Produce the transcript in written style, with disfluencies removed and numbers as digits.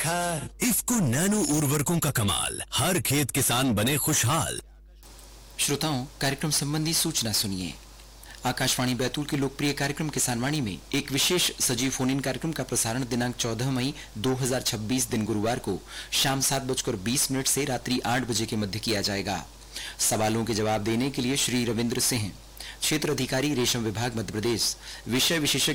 खार। इफ्को नैनो उर्वरकों का कमाल, हर खेत किसान बने खुशहाल। श्रोताओं, कार्यक्रम संबंधी सूचना सुनिए। आकाशवाणी बैतूल के लोकप्रिय कार्यक्रम किसानवाणी में एक विशेष सजीव फोन इन कार्यक्रम का प्रसारण दिनांक 14 मई 2026 दिन गुरुवार को शाम 7:20 से रात्रि 8 बजे के मध्य किया जाएगा। सवालों के जवाब देने के लिए श्री रविंद्र सिंह, क्षेत्र अधिकारी रेशम विभाग मध्य प्रदेश, विषय विशेषज्ञ